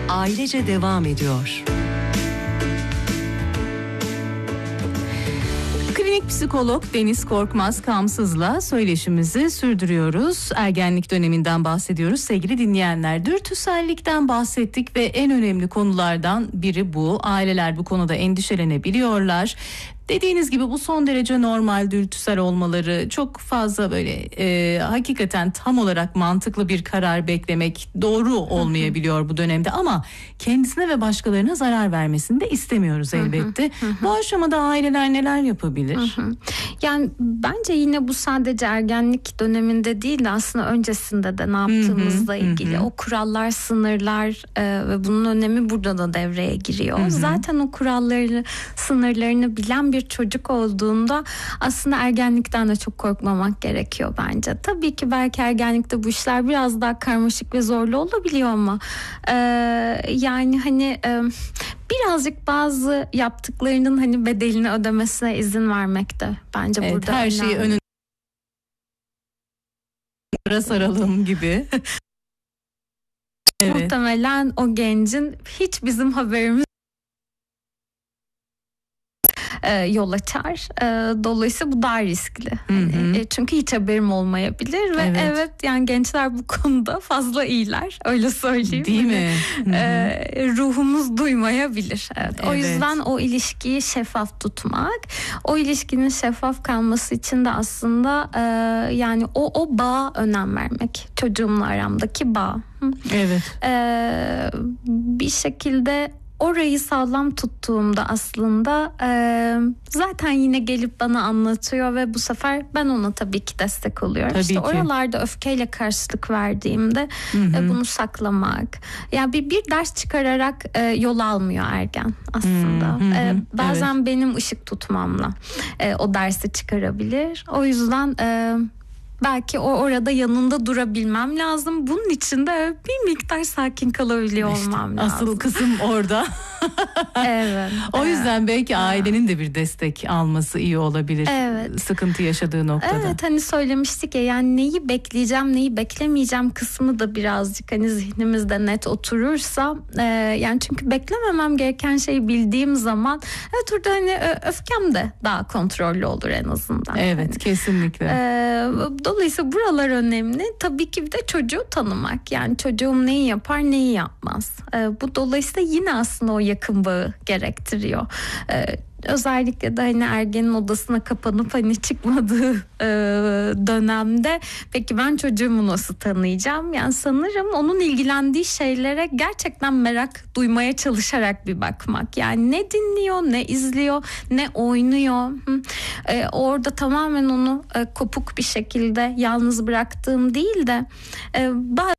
Ailece devam ediyor. Klinik psikolog Deniz Korkmaz Kamsız'la söyleşimizi sürdürüyoruz. Ergenlik döneminden bahsediyoruz sevgili dinleyenler. Dürtüsellikten bahsettik ve en önemli konulardan biri bu. Aileler bu konuda endişelenebiliyorlar. Dediğiniz gibi bu son derece normal, dürtüsel olmaları, çok fazla böyle hakikaten tam olarak mantıklı bir karar beklemek doğru olmayabiliyor bu dönemde, ama kendisine ve başkalarına zarar vermesini de istemiyoruz elbette. Bu aşamada aileler neler yapabilir? Yani bence yine bu sadece ergenlik döneminde değil de aslında öncesinde de ne yaptığımızla ilgili o kurallar, sınırlar ve bunun önemi burada da devreye giriyor. Zaten o kuralları, sınırlarını bilen bir çocuk olduğunda aslında ergenlikten de çok korkmamak gerekiyor bence. Tabii ki belki ergenlikte bu işler biraz daha karmaşık ve zorlu olabiliyor ama yani hani birazcık bazı yaptıklarının hani bedelini ödemesine izin vermek de bence evet, burada her önemli. şeyi önüne saralım gibi. Evet. Muhtemelen o gencin hiç bizim haberimiz yol açar. Dolayısıyla bu daha riskli. Çünkü hiç haberim olmayabilir ve evet yani gençler bu konuda fazla iyiler. Öyle söyleyeyim. Değil mi? Ruhumuz duymayabilir. Evet. O yüzden o ilişkiyi şeffaf tutmak, o ilişkinin şeffaf kalması için de aslında yani o bağa önem vermek. Çocuğumla aramdaki bağ. Evet. Bir şekilde orayı sağlam tuttuğumda aslında zaten yine gelip bana anlatıyor ve bu sefer ben ona tabii ki destek oluyorum. Tabii işte ki. oralarda öfkeyle karşılık verdiğimde bunu saklamak. Yani bir ders çıkararak yol almıyor ergen aslında. Bazen benim ışık tutmamla o dersi çıkarabilir. O yüzden belki orada yanında durabilmem lazım. Bunun için de bir miktar sakin kalabiliyor olmam lazım. Asıl kısım orada. Evet. O yüzden belki ailenin de bir destek alması iyi olabilir. Evet. Sıkıntı yaşadığı noktada. Evet, hani söylemiştik ya, yani neyi bekleyeceğim, neyi beklemeyeceğim kısmı da birazcık hani zihnimizde net oturursa yani çünkü beklememem gereken şeyi bildiğim zaman orada hani öfkem de daha kontrollü olur en azından. Evet, hani. kesinlikle. Dolayısıyla buralar önemli. Tabii ki bir de çocuğu tanımak. Yani çocuğum neyi yapar, neyi yapmaz. Bu dolayısıyla yine aslında o yakın bağı gerektiriyor. Özellikle de hani ergenin odasına kapanıp hani çıkmadığı dönemde peki ben çocuğumu nasıl tanıyacağım? Yani sanırım onun ilgilendiği şeylere gerçekten merak duymaya çalışarak bir bakmak. Yani ne dinliyor, ne izliyor, ne oynuyor. Orada tamamen onu kopuk bir şekilde yalnız bıraktığım değil de